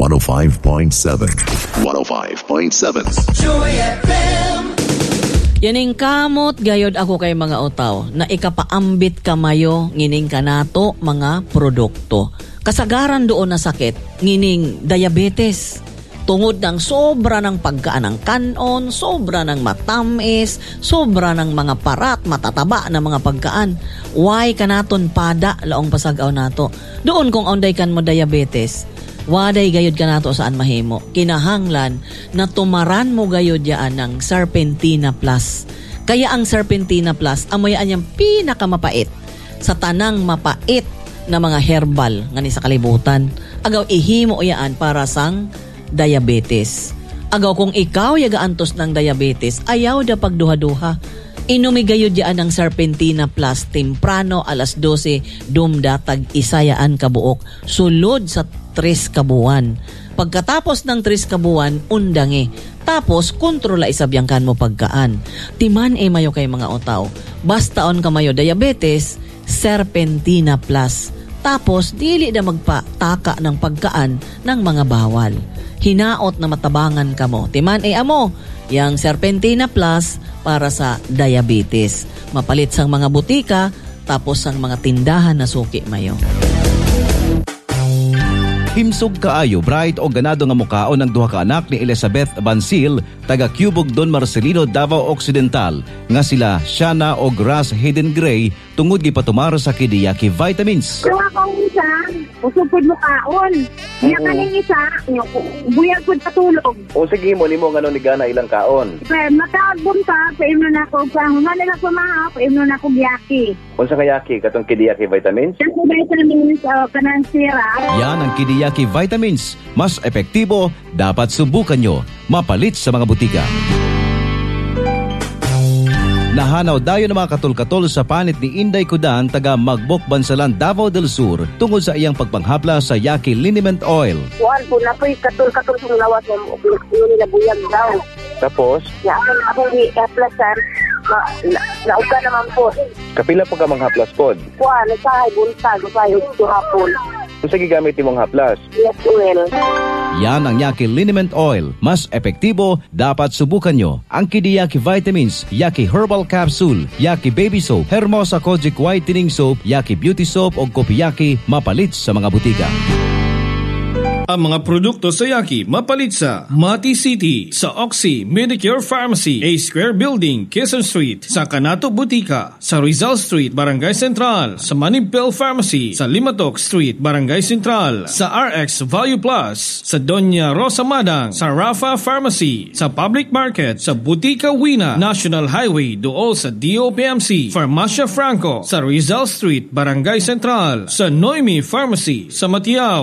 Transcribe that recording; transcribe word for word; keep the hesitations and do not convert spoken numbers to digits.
one oh five point seven. one oh five point seven. Joy F M. Yaning kamot gayod ako kay mga utaw na ikapaambit kamayo ngining kanato mga produkto. Kasagaran doon na sakit ngining diabetes. Tungod ng sobra ng pagkaan ng kanon, sobra ng matamis, sobra ng mga parat, matataba na mga pagkaan. Why kanaton pada laong pasagaw nato? Doon kung onday kan mo diabetes, waday gayod ka nato saan mahimo. Kinahanglan na tumaran mo gayod yaan ng Serpentina Plus. Kaya ang Serpentina Plus, amoyaan niyang pinakamapait sa tanang mapait na mga herbal nga ni sa kalibutan. Agaw ihimo yaan para sang diabetes. Agaw kung ikaw yagaantos ng diabetes, ayaw da pagduha-duha. Inumi gayod yaan ng Serpentina Plus temprano alas dose dumdatag isayaan kabuok sulod sa tres kabuan. Pagkatapos ng tres kabuan, undangi. Tapos, kontrola isabyangkan mo pagkaan. Timan e mayo kay mga otaw. Bastaon ka mayo diabetes, Serpentina Plus. Tapos, dili na magpataka ng pagkaan ng mga bawal. Hinaot na matabangan ka mo. Timan e amo, yang Serpentina Plus para sa diabetes. Mapalit sang mga butika, tapos sang mga tindahan na suki mayo. Himsog kaayo, bright o ganado nga mukaon ng duha ka anak ni Elizabeth Bansil, taga Cubog Don Marcelino, Davao Occidental, nga sila Shana o Grass Hayden Gray, tungod gipatumar sa Kidiyaki Vitamins. Kung akong isa, usupod mo kaon. Iya ka ning isa, buyag pud patulog. O sige mo, nimo nga ni gana ilang kaon. Pero matagbon ka, paimno na ako, pahuman na ako maha, paimno na ako giyaki. Unsa ka yaki, katong Kidiyaki Vitamins? Kasi vitamins, uh, kanang sira. Yan ang Kidiyaki Vitamins. Mas epektibo, dapat subukan nyo. Mapalit sa mga butika. Nahanaw dayo ng mga katol-katol sa panit ni Inday Kudan, taga Magbok, Bansalan, Davao del Sur, tungod sa iyang pagpanghapla sa Yaki Liniment Oil. Kuhan po na po'y katol-katol sa lawas ng nila buyag daw. Tapos, Ya, ako ni Eplasan, nauga naman po. kapila po ka mga haplas pod? Kuhan, nasahay buntag, nasahay ito hapon. Unsa gigamit imong haplas? Yes, well. Yan ang Yaki Liniment Oil. Mas epektibo, dapat subukan nyo. Ang Kidiyaki Vitamins, Yaki Herbal Capsule, Yaki Baby Soap, Hermosa Kojic Whitening Soap, Yaki Beauty Soap o Kopiyaki, mapalit sa mga butika. Ang mga produkto sa Yaki mapalit sa Mati City, sa Oxy Medicure Pharmacy, A Square Building, Quezon Street, sa Kanato Butika, sa Rizal Street, Barangay Central, sa Manibel Pharmacy, sa Limatok Street, Barangay Central, sa R X Value Plus, sa Doña Rosa Madang, sa Rafa Pharmacy, sa Public Market, sa Butika Wina, National Highway, dool sa D O P M C, Farmacia Franco, sa Rizal Street, Barangay Central, sa Noemi Pharmacy, sa Matiao,